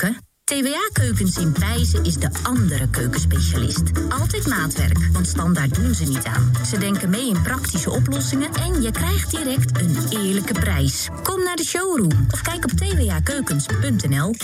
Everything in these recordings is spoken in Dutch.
keuken? TWA Keukens in Pijzen is de andere keukenspecialist. Altijd maatwerk, want standaard doen ze niet aan. Ze denken mee in praktische oplossingen en je krijgt direct een eerlijke prijs. Kom naar de showroom of kijk op twakeukens.nl.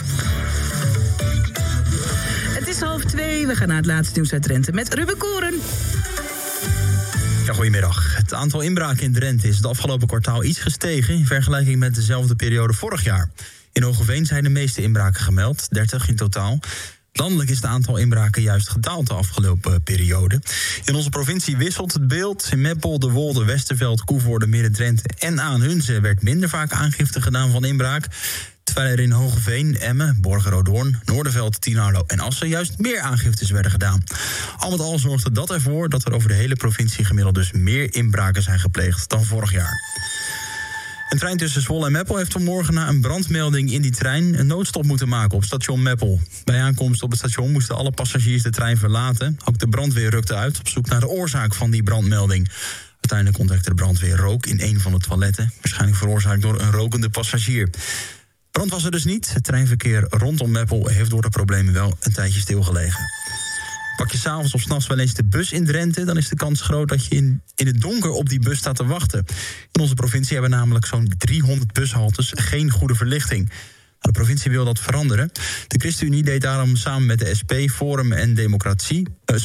Het is 1:30, we gaan naar het laatste nieuws uit Drenthe met Ruben Koren. Ja, goedemiddag. Het aantal inbraken in Drenthe is het afgelopen kwartaal iets gestegen in vergelijking met dezelfde periode vorig jaar. In Hoogeveen zijn de meeste inbraken gemeld, 30 in totaal. Landelijk is het aantal inbraken juist gedaald de afgelopen periode. In onze provincie wisselt het beeld. In Meppel, De Wolde, Westerveld, Koevoorde, Midden-Drenthe en Aan-Hunze werd minder vaak aangifte gedaan van inbraak. Terwijl er in Hoogeveen, Emmen, Borgeroodoorn, Noorderveld, Tien-Arlo en Assen juist meer aangiftes werden gedaan. Al met al zorgde dat ervoor dat er over de hele provincie gemiddeld dus meer inbraken zijn gepleegd dan vorig jaar. Een trein tussen Zwolle en Meppel heeft vanmorgen na een brandmelding in die trein een noodstop moeten maken op station Meppel. Bij aankomst op het station moesten alle passagiers de trein verlaten. Ook de brandweer rukte uit op zoek naar de oorzaak van die brandmelding. Uiteindelijk ontdekte de brandweer rook in een van de toiletten, waarschijnlijk veroorzaakt door een rokende passagier. Brand was er dus niet. Het treinverkeer rondom Meppel heeft door de problemen wel een tijdje stilgelegen. Pak je 's avonds of 's nachts wel eens de bus in Drenthe, dan is de kans groot dat je in het donker op die bus staat te wachten. In onze provincie hebben namelijk zo'n 300 bushaltes geen goede verlichting. De provincie wil dat veranderen. De ChristenUnie deed daarom samen met de SP, Forum en Democratie...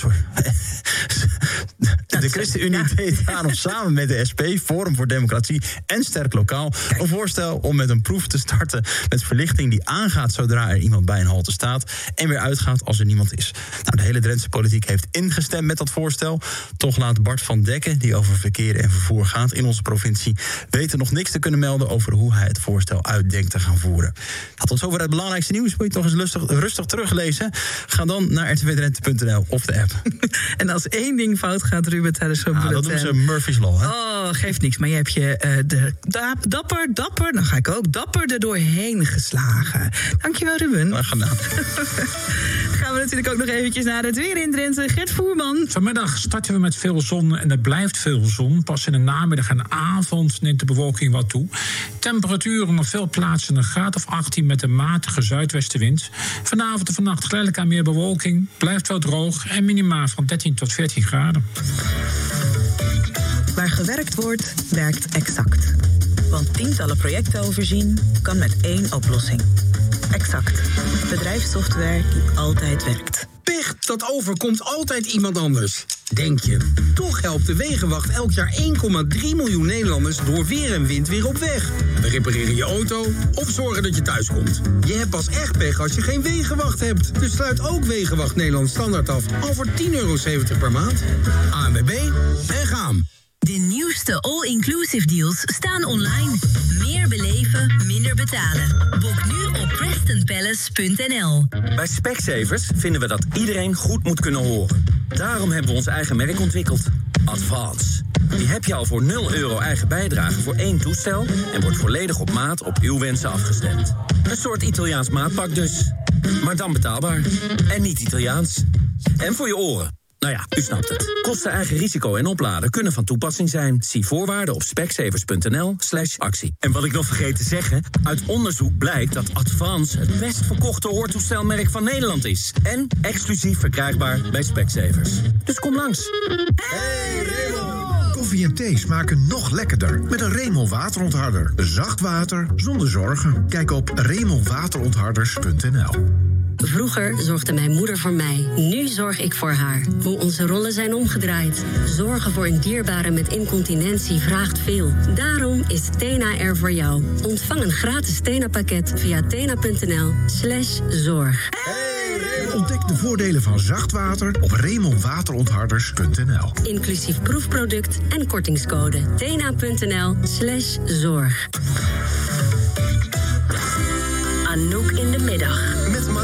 De ChristenUnie deed daarom samen met de SP, Forum voor Democratie en Sterk Lokaal een voorstel om met een proef te starten met verlichting die aangaat zodra er iemand bij een halte staat en weer uitgaat als er niemand is. Nou, de hele Drentse politiek heeft ingestemd met dat voorstel. Toch laat Bart van Dekken, die over verkeer en vervoer gaat in onze provincie, weten nog niks te kunnen melden over hoe hij het voorstel uitdenkt te gaan voeren. Nou, tot zover het belangrijkste nieuws. Moet je het nog eens rustig teruglezen? Ga dan naar rtvdrenthe.nl of de app. En als één ding fout gaat, Ruben, tijdens zo'n bulletin... dat doen ze Murphy's Law, hè? Oh, geeft niks. Maar je hebt je dapper, dan ga ik ook, dapper er doorheen geslagen. Dankjewel, Ruben. Graag gedaan. Gaan we natuurlijk ook nog eventjes naar het weer in Drenthe. Gert Voerman. Vanmiddag starten we met veel zon en er blijft veel zon. Pas in de namiddag en avond neemt de bewolking wat toe. Temperaturen op veel plaatsen een graad of 18 met een matige zuidwestenwind. Vanavond en vannacht geleidelijk aan meer bewolking. Blijft wel droog en minima van 13 tot 14 graden. Waar gewerkt wordt, werkt Exact. Want tientallen projecten overzien kan met één oplossing. Exact. Bedrijfssoftware die altijd werkt. Pech, dat overkomt altijd iemand anders. Denk je. Toch helpt de Wegenwacht elk jaar 1,3 miljoen Nederlanders door weer en wind weer op weg. We repareren je auto of zorgen dat je thuis komt. Je hebt pas echt pech als je geen Wegenwacht hebt. Dus sluit ook Wegenwacht Nederland standaard af al voor €10,70 per maand. ANWB en gaan. De nieuwste all-inclusive deals staan online. Meer beleven, minder betalen. Boek nu op PrestonPalace.nl. Bij Specsavers vinden we dat iedereen goed moet kunnen horen. Daarom hebben we ons eigen merk ontwikkeld. Advance. Die heb je al voor €0 eigen bijdrage voor 1 toestel en wordt volledig op maat op uw wensen afgestemd. Een soort Italiaans maatpak dus. Maar dan betaalbaar. En niet Italiaans. En voor je oren. Nou ja, u snapt het. Kosten, eigen risico en opladen kunnen van toepassing zijn. Zie voorwaarden op specsavers.nl/actie. En wat ik nog vergeet te zeggen, uit onderzoek blijkt dat Advance het best verkochte hoortoestelmerk van Nederland is. En exclusief verkrijgbaar bij Specsavers. Dus kom langs. Hey Raymond! Koffie en thee smaken nog lekkerder met een Raymond waterontharder. Zacht water zonder zorgen. Kijk op RaymondWaterontharders.nl. Vroeger zorgde mijn moeder voor mij. Nu zorg ik voor haar. Hoe onze rollen zijn omgedraaid. Zorgen voor een dierbare met incontinentie vraagt veel. Daarom is Tena er voor jou. Ontvang een gratis Tena-pakket via tena.nl/zorg. Ontdek de voordelen van zacht water op RaymondWaterontharders.nl. Inclusief proefproduct en kortingscode. tena.nl/zorg. Anouk in de middag.